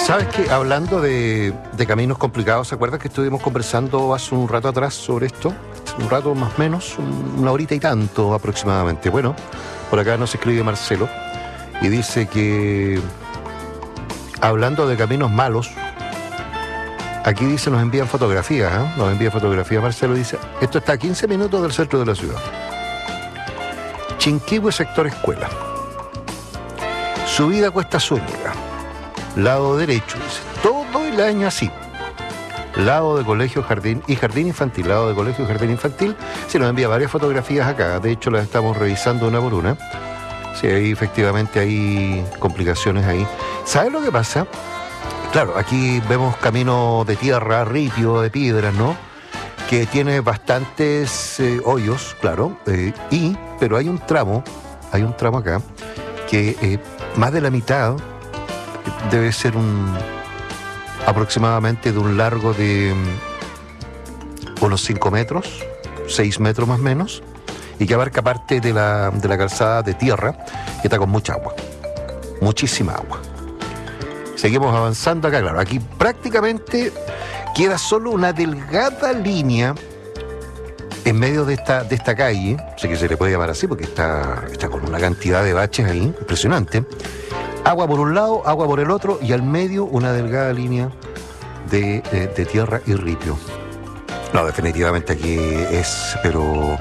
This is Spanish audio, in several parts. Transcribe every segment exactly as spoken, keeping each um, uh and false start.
¿Sabes qué? Hablando de, de caminos complicados, ¿se acuerdan que estuvimos conversando hace un rato atrás sobre esto? Un rato más o menos, una horita y tanto aproximadamente. Bueno, por acá nos escribe Marcelo y dice que, hablando de caminos malos, aquí dice, nos envían fotografías, ¿eh? Nos envía fotografías, Marcelo dice, esto está a quince minutos del centro de la ciudad. Chinquihue, sector escuela. Subida Cuesta Zúñiga. Lado derecho, dice, todo el año así. Lado de colegio, jardín y jardín infantil. Lado de colegio y jardín infantil. Se nos envía varias fotografías acá. De hecho, las estamos revisando una por una. Sí, ahí efectivamente hay complicaciones ahí. ¿Sabes lo que pasa? Claro, aquí vemos camino de tierra, ripio, de piedras, ¿no? Que tiene bastantes eh, hoyos, claro. Eh, y, pero hay un tramo, hay un tramo acá, que eh, más de la mitad debe ser un aproximadamente de un largo de um, unos cinco metros, seis metros más o menos, y que abarca parte de la, de la calzada de tierra, que está con mucha agua, muchísima agua. Seguimos avanzando acá, claro, aquí prácticamente queda solo una delgada línea en medio de esta, de esta calle, sé que se le puede llamar así porque está, está con una cantidad de baches ahí, impresionante. Agua por un lado, agua por el otro, y al medio una delgada línea de, de, de tierra y ripio. No, definitivamente aquí es, pero...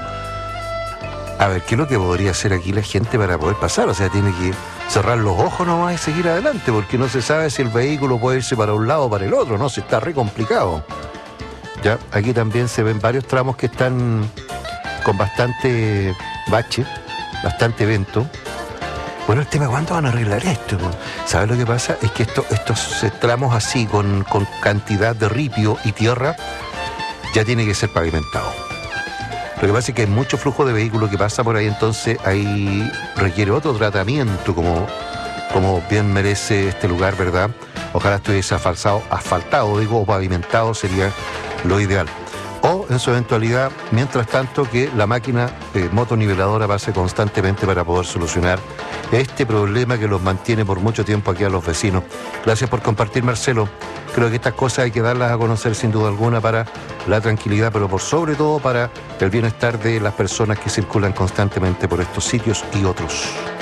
A ver, ¿qué es lo que podría hacer aquí la gente para poder pasar? O sea, tiene que cerrar los ojos nomás y seguir adelante, porque no se sabe si el vehículo puede irse para un lado o para el otro, ¿no? Se está re complicado. Ya, aquí también se ven varios tramos que están con bastante bache, bastante vento. Bueno, el tema, ¿cuándo van a arreglar esto? ¿Sabes lo que pasa? Es que esto, estos tramos así, con, con cantidad de ripio y tierra, ya tiene que ser pavimentado. Lo que pasa es que hay mucho flujo de vehículos que pasa por ahí, entonces ahí requiere otro tratamiento, como, como bien merece este lugar, ¿verdad? Ojalá estuviese asfaltado, asfaltado, digo, o pavimentado sería lo ideal. O, en su eventualidad, mientras tanto, que la máquina eh, motoniveladora pase constantemente para poder solucionar este problema que los mantiene por mucho tiempo aquí a los vecinos. Gracias por compartir, Marcelo. Creo que estas cosas hay que darlas a conocer sin duda alguna para la tranquilidad, pero por sobre todo para el bienestar de las personas que circulan constantemente por estos sitios y otros.